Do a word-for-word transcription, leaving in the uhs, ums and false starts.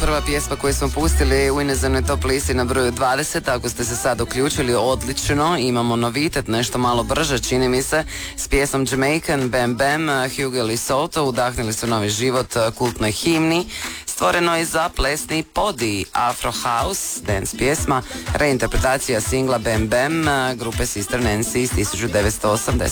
prva pjesma koju smo pustili u inozemnoj top listi na broju dvadeset. Ako ste se sad uključili, odlično. Imamo novitet, nešto malo brže, čini mi se, s pjesmom Jamaican, Bam Bam, Hugo Lesotho udahnuli su novi život kultnoj himni. Stvoreno je za plesni podi, Afro House, dance pjesma, reinterpretacija singla Bam Bam grupe Sister Nancy iz tisuću devetsto osamdeset